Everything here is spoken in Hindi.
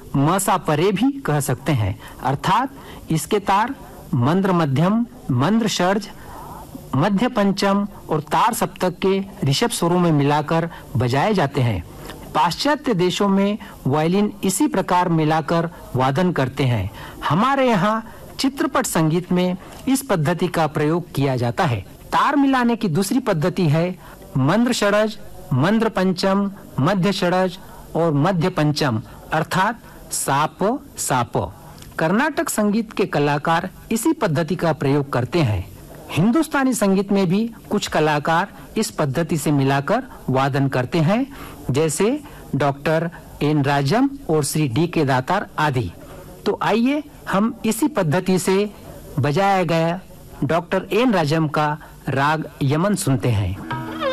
म सा परे भी कह सकते हैं, अर्थात इसके तार मंद्र मध्यम, मंद्र षड्ज, मध्य पंचम और तार सप्तक के ऋषभ स्वरों में मिलाकर बजाए जाते हैं। पाश्चात्य देशों में वायलिन इसी प्रकार मिलाकर वादन करते हैं। हमारे यहाँ चित्रपट संगीत में इस पद्धति का प्रयोग किया जाता है। तार मिलाने की दूसरी पद्धति है मंद्र षड्ज, मंद्र पंचम, मध्य षड्ज और मध्य पंचम, अर्थात साप साप। कर्नाटक संगीत के कलाकार इसी पद्धति का प्रयोग करते हैं। हिंदुस्तानी संगीत में भी कुछ कलाकार इस पद्धति से मिलाकर वादन करते हैं, जैसे डॉक्टर एन राजम और श्री डी के दातार आदि। तो आइए हम इसी पद्धति से बजाया गया डॉक्टर एन राजम का राग यमन सुनते हैं।